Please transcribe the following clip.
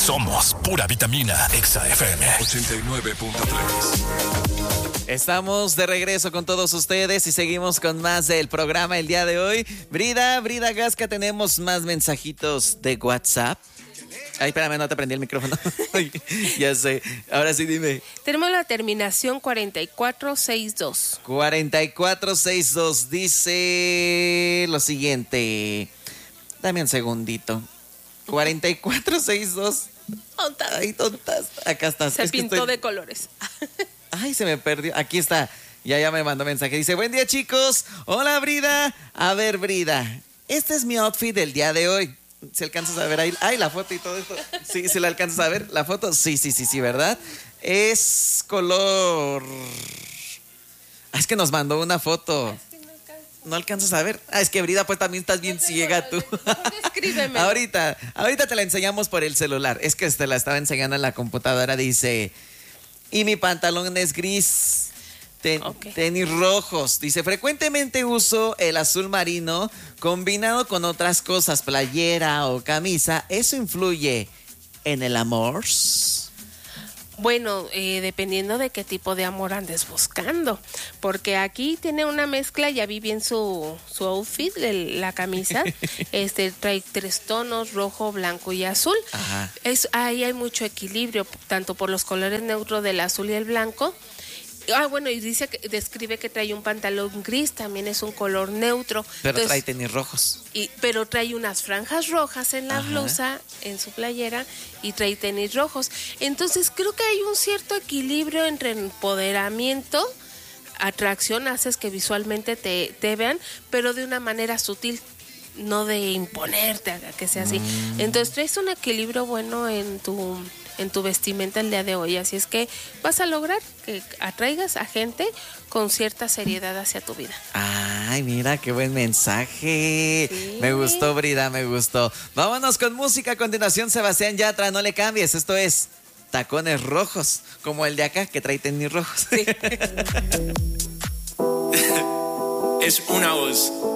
Somos pura vitamina. Exa FM 89.3. Estamos de regreso con todos ustedes y seguimos con más del programa el día de hoy. Brida Gasca, tenemos más mensajitos de WhatsApp. Ay, espérame, no te prendí el micrófono. Ay, ya sé. Ahora sí, dime. Tenemos la terminación 4462. 4462 dice lo siguiente. Dame un segundito. 4462. Ay, tontas. Acá estás. Se pintó de colores. Ay, se me perdió. Aquí está. Ya me mandó mensaje. Dice, buen día, chicos. Hola, Brida. A ver, Brida. Este es mi outfit del día de hoy. ¿Se alcanzas a ver ahí? Ay, la foto y todo esto. Sí, ¿se la alcanzas a ver? ¿La foto? Sí, ¿verdad? Es color... es que nos mandó una foto. ¿No alcanzas a ver? Es que Brida, pues también estás bien ciega tú. Escríbeme. Ahorita te la enseñamos por el celular. Es que te la estaba enseñando en la computadora. Dice, y mi pantalón es gris. Tenis rojos. Dice, frecuentemente uso el azul marino combinado con otras cosas, playera o camisa. ¿Eso influye en el amor? Bueno, dependiendo de qué tipo de amor andes buscando, porque aquí tiene una mezcla, ya vi bien su outfit, la camisa, trae 3 tonos, rojo, blanco y azul. Ajá. Ahí hay mucho equilibrio, tanto por los colores neutros del azul y el blanco. Bueno, y describe que trae un pantalón gris, también es un color neutro. Pero entonces, trae tenis rojos. Pero trae unas franjas rojas en la blusa, en su playera, y trae tenis rojos. Entonces creo que hay un cierto equilibrio entre empoderamiento, atracción, haces que visualmente te vean, pero de una manera sutil, no de imponerte a que sea así. Entonces traes un equilibrio bueno en tu vestimenta el día de hoy, así es que vas a lograr que atraigas a gente con cierta seriedad hacia tu vida. Ay, mira, qué buen mensaje. Sí. Me gustó, Brida, me gustó. Vámonos con música. A continuación, Sebastián Yatra, no le cambies. Esto es Tacones Rojos, como el de acá que trae tenis rojos. Sí. Es una voz.